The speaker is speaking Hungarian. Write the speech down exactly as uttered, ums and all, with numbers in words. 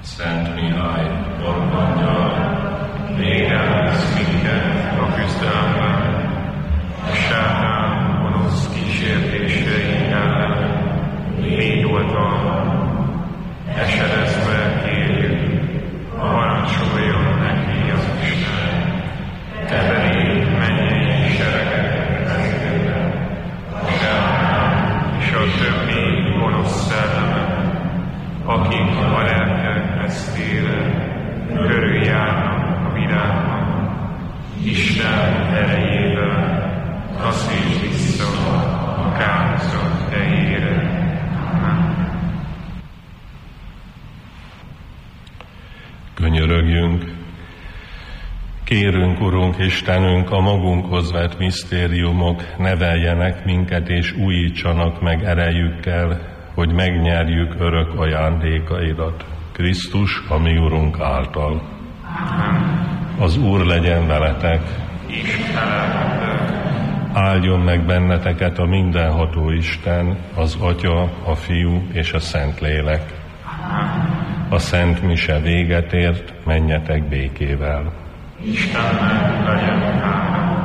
Szent Mihály, orvonnyal, védelmez minket a küzdelemben, a sátán gonosz kísértései ellen, légy oltalma, esedezve kérjük, parancsoljon neki az Isten, teveri mennyei seregek vezérre, a sátán és a többi gonosz szellemek, akik a lelkek vesztére körüljárnak a világban, Isten erejével taszíts vissza a kárhozat helyére. Amen. Könyörögjünk! Kérünk, Urunk Istenünk, a magunkhoz vett misztériumok neveljenek minket és újítsanak meg erejükkel, hogy megnyerjük örök ajándékaidat, Krisztus, a mi Urunk által. Amen. Az Úr legyen veletek. Áldjon meg benneteket a mindenható Isten, az Atya, a Fiú és a Szentlélek. A Szent Mise véget ért, menjetek békével. Istennek legyen hála.